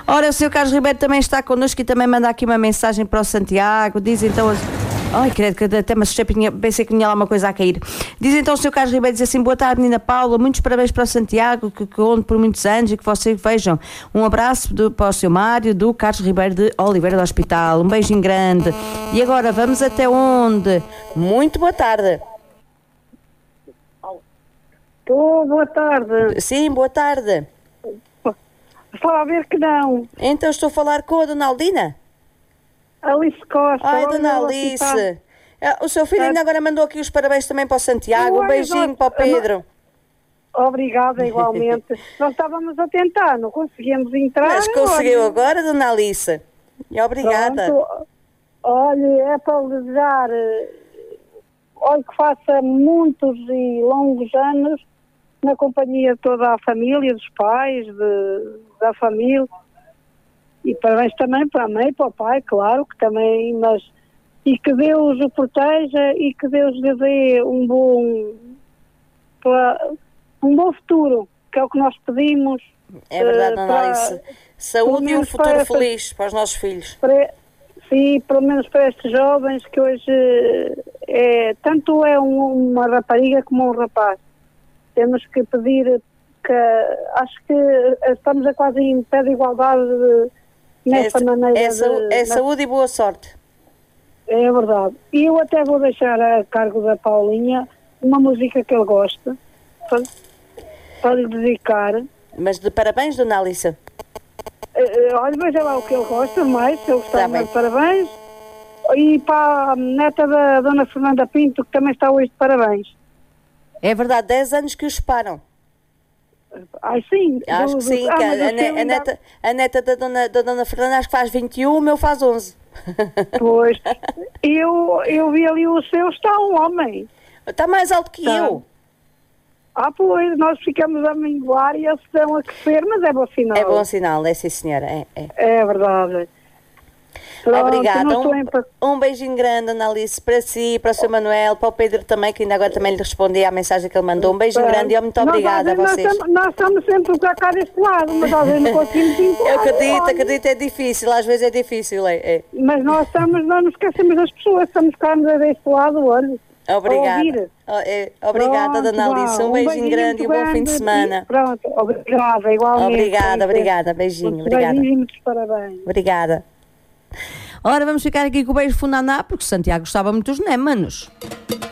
Ora, o Sr. Carlos Ribeiro também está connosco e também manda aqui uma mensagem para o Santiago. Diz então... Ai, credo, que até me assustei, pensei que tinha lá uma coisa a cair. Diz então o Sr. Carlos Ribeiro, diz assim: boa tarde, menina Paula, muitos parabéns para o Santiago, que conto por muitos anos e que vocês vejam. Um abraço para o Sr. Mário, do Carlos Ribeiro de Oliveira do Hospital. Um beijinho grande. E agora, vamos até onde? Muito boa tarde. Boa tarde. Sim, boa tarde. Fala a ver que não. Então estou a falar com a Dona Aldina? Alice Costa. Ai, Dona Alice. O seu filho ainda agora mandou aqui os parabéns também para o Santiago. Um beijinho para o Pedro. Obrigada, igualmente. Nós estávamos a tentar, não conseguimos entrar. Mas conseguiu agora, Dona Alice. E obrigada. Pronto. Olha, é para desejar que faça muitos e longos anos na companhia de toda a família, dos pais, da família. E parabéns também para a mãe, para o pai, claro, que também, mas... E que Deus o proteja e que Deus lhe dê um bom futuro, que é o que nós pedimos. É verdade, Dona Alice. Saúde e um futuro feliz para os nossos filhos. Sim, pelo menos para estes jovens que hoje tanto é uma rapariga como um rapaz. Temos que pedir que... Acho que estamos a quase em pé de igualdade nesta maneira é saúde e boa sorte. É verdade. E eu até vou deixar a cargo da Paulinha uma música que ele gosta para lhe dedicar. Mas de parabéns, Dona Alice? Olha, veja lá o que ele gosta mais, se ele gostar mais de parabéns. E para a neta da Dona Fernanda Pinto, que também está hoje de parabéns. É verdade, 10 anos que os separam. Ai, sim. Acho que sim, a neta da Dona Fernanda acho que faz 21, o meu faz 11. Pois, eu vi ali o seu, está um homem. Está mais alto que eu. Pois, nós ficamos a minguar e eles estão a crescer, mas é bom sinal. É bom sinal, sim senhora, É verdade. Pronto, obrigada, um beijinho grande, Ana Alice, para si, para o Sr. Manuel, para o Pedro também, que ainda agora também lhe respondi à mensagem que ele mandou. Um beijinho grande e muito obrigada a vocês. Nós estamos sempre cá deste lado, mas às vezes não conseguimos encontrar. Eu acredito, é difícil, às vezes é difícil. Mas nós não esquecemos das pessoas, estamos cá deste lado, olha. Obrigada. Obrigada, Dona Alice. Um beijinho grande e um bom fim de semana. Pronto, obrigada, igualmente. Obrigada, beijinho. Obrigada. Beijinho e muitos parabéns. Obrigada. Ora, vamos ficar aqui com o beijo funaná, porque Santiago gostava muito dos némanos.